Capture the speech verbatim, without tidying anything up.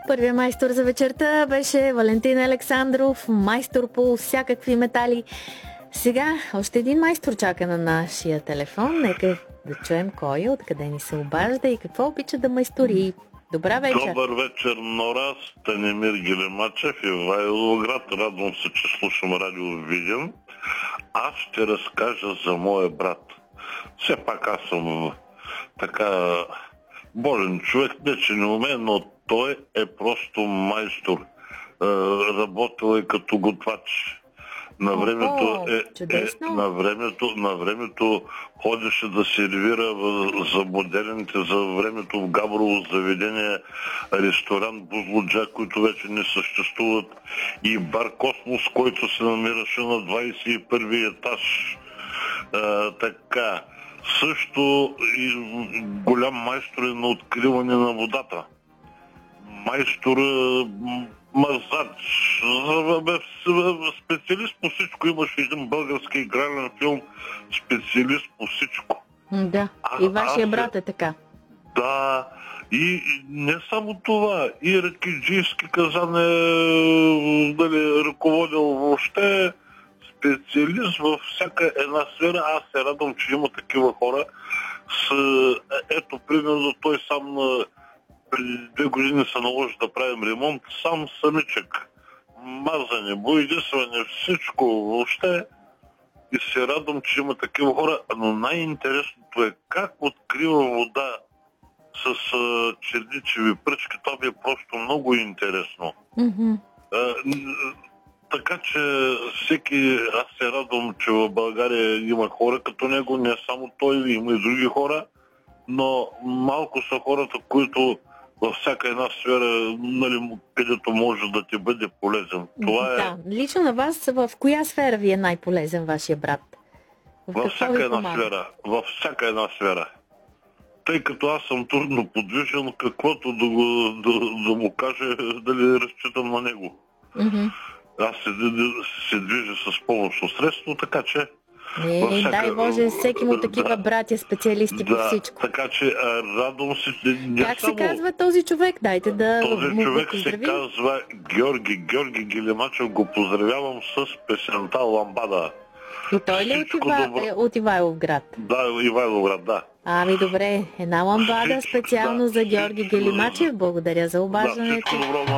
Първият майстор за вечерта беше Валентин Александров, майстор по всякакви метали. Сега още един майстор чака на нашия телефон. Нека да чуем кой е, откъде ни се обажда и какво обича да майстори. Добра вечер. Добър вечер, Нора. Станимир Гелемачев, Ивайловград. Радвам се, че слушам радио Видин. Аз ще разкажа за моя брат. Все пак аз съм така болен човек, не че не умея, но той е просто майстор. Работил е като готвач. На времето, е, е, на, времето, на времето ходеше да сервира за модерните, за времето в Габрово заведение, ресторант Бузлуджа, които вече не съществуват, и бар Космос, който се намираше на двадесет и първи етаж. А, така. Също и голям майстор е на откриване на водата. Майстор мазач, специалист по всичко. Имаше един български игрален филм, специалист по всичко. Да, а, и вашия аз, брат е така. Да, и, и не само това, и ракиджийски казан е, дали, ръководил въобще, специалист във всяка една сфера. Аз се радвам, че има такива хора. С, ето, примерно, той сам преди две години се наложи да правим ремонт, сам самичък. Мазане, боядисване, всичко въобще. И се радвам, че има такива хора. Но най-интересното е как открива вода с а, черничеви пръчки. Това ми е просто много интересно. Mm-hmm. А, така че всеки, аз се радвам, че в България има хора като него, не само той, има и други хора, но малко са хората, които във всяка една сфера, нали, където може да ти бъде полезен. Това е... Да, лично на вас, в коя сфера ви е най-полезен вашия брат? В във всяка една сфера. Във всяка една сфера. Тъй като аз съм трудно подвижен, каквото да, го, да, да му каже, дали разчитам на него. Mm-hmm. Аз се, се движа с помощно средство, така че... Е, всяка... дай Боже, всеки му такива да, братя, специалисти да, по всичко. Така че радвам се... Как само... се казва този човек? Дайте да Този му човек го се казва Георги. Георги Гелемачев, го поздравявам с песента Ламбада. И той ли е от, Ива... е от Ивайловград? Да, Ивайловград, да. Ами добре, една ламбада специално да, за Георги Гелемачев. Благодаря за обаждането. Да,